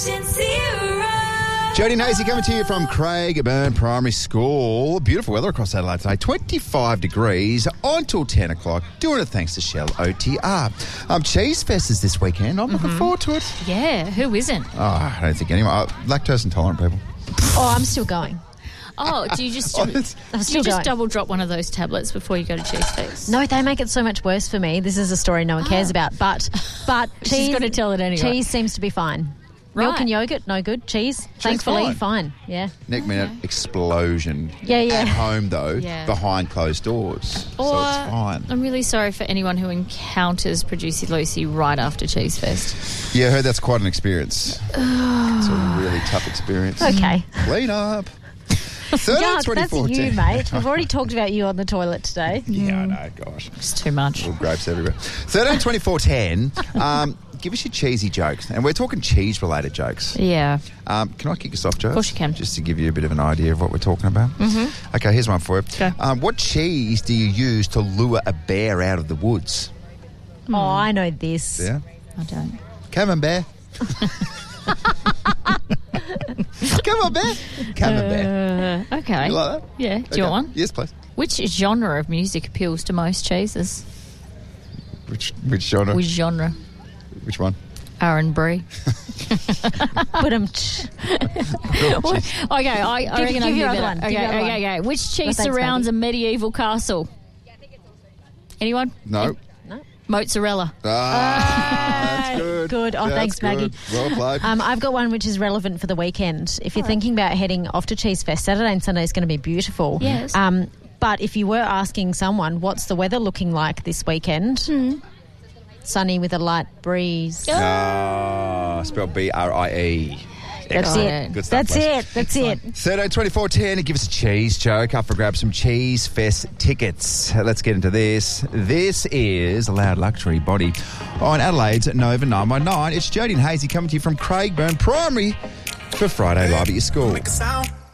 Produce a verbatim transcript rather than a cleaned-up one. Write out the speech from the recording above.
Patient Zero. Jody and Hazy coming to you from Craigburn Primary School. Beautiful weather across Adelaide today. twenty-five degrees on till ten o'clock. Doing it thanks to Shell O T R. Um, Cheese Fest is this weekend. I'm looking forward to it. Yeah, who isn't? Oh, I don't think anyone. Uh, lactose intolerant people. Oh, I'm still going. Oh, do you just Oh, do, it's- I'm do still you just going. double drop one of those tablets before you go to Cheese Fest? No, they make it so much worse for me. This is a story no one cares about. But but She's cheese, gotta tell it anyway. Cheese seems to be fine. Milk Right. and yogurt, no good. Cheese, thankfully, fine. fine. Yeah. Next minute, explosion. Yeah, yeah. At home, though, Yeah. behind closed doors. Or, so it's fine. I'm really sorry for anyone who encounters Producer Lucy right after Cheese Fest. Yeah, I heard that's quite an experience. It's a really tough experience. Okay. Clean up. thirteen Yuck, that's twenty-four you, mate. We've already talked about you on the toilet today. Yeah, I know, gosh. It's too much. Little grapes everywhere. thirteen twenty-four ten. Um, give us your cheesy jokes. And we're talking cheese-related jokes. Yeah. Um, can I kick us off, Joe? Of course you can. Just to give you a bit of an idea of what we're talking about. Mm-hmm. Okay, here's one for you. Okay. Um, what cheese do you use to lure a bear out of the woods? Oh, I know this. Yeah? I don't. Come on, bear. Come on, bear. Come on, bear. Uh, okay. You like that? Yeah. Do Okay. you want one? Yes, please. Which genre of music appeals to most cheeses? Which which genre? Which genre? Which one? R and B. But um, Okay, I, I Give- reckon give I'll your give other it. one. Okay, Give your other okay, one. okay. Which cheese Well, thanks, surrounds Maggie. a medieval castle? Anyone? No. Mozzarella. Ah, that's good. good. Oh, That's thanks, Maggie. good. Well played. Um, I've got one which is relevant for the weekend. If you're thinking about heading off to Cheese Fest, Saturday and Sunday is going to be beautiful. Yes. Um, but if you were asking someone, what's the weather looking like this weekend? Hmm. Sunny with a light breeze. Ah, spelled B R I E. That's Got it. it. Good stuff, That's Les. it. That's it. thirteen twenty-four ten, give us a cheese joke. Up for grab some Cheese Fest tickets. Let's get into this. This is a Loud Luxury Body on Adelaide's Nova nine one nine. It's Jody and Hazy coming to you from Craigburn Primary for Friday Live at your school. Make a sound.